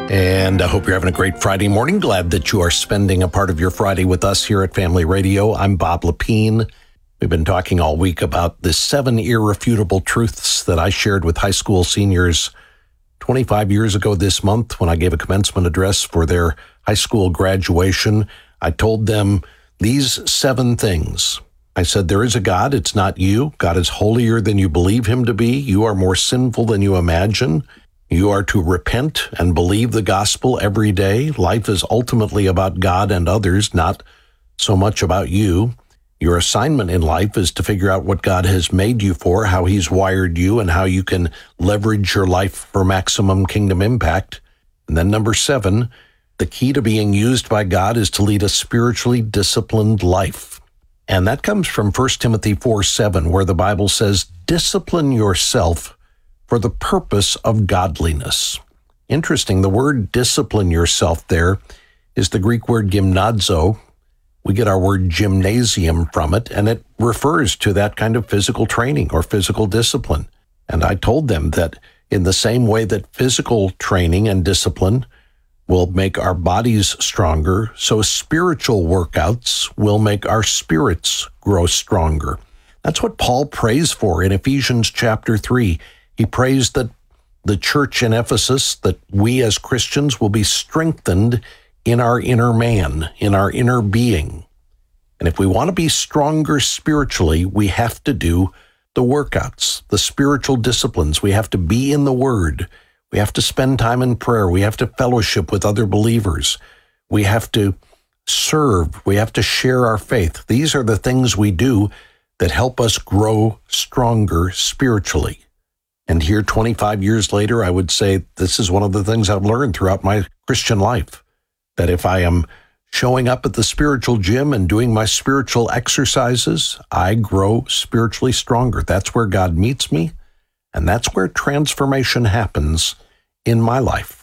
And I hope you're having a great Friday morning. Glad that you are spending a part of your Friday with us here at Family Radio. I'm Bob Lepine. We've been talking all week about the 7 irrefutable truths that I shared with high school seniors 25 years ago this month when I gave a commencement address for their high school graduation. I told them these 7 things. I said, there is a God. It's not you. God is holier than you believe him to be. You are more sinful than you imagine. You are to repent and believe the gospel every day. Life is ultimately about God and others, not so much about you. Your assignment in life is to figure out what God has made you for, how he's wired you, and how you can leverage your life for maximum kingdom impact. And then number 7, the key to being used by God is to lead a spiritually disciplined life. And that comes from 1 Timothy 4:7, where the Bible says, discipline yourself for the purpose of godliness. Interesting, the word discipline yourself there is the Greek word gymnazo. We get our word gymnasium from it, and it refers to that kind of physical training or physical discipline. And I told them that in the same way that physical training and discipline will make our bodies stronger, so spiritual workouts will make our spirits grow stronger. That's what Paul prays for in Ephesians chapter 3. He prays that the church in Ephesus, that we as Christians will be strengthened in our inner man, in our inner being. And if we want to be stronger spiritually, we have to do the workouts, the spiritual disciplines. We have to be in the Word. We have to spend time in prayer. We have to fellowship with other believers. We have to serve. We have to share our faith. These are the things we do that help us grow stronger spiritually. And here, 25 years later, I would say this is one of the things I've learned throughout my Christian life, that if I am showing up at the spiritual gym and doing my spiritual exercises, I grow spiritually stronger. That's where God meets me, and that's where transformation happens in my life.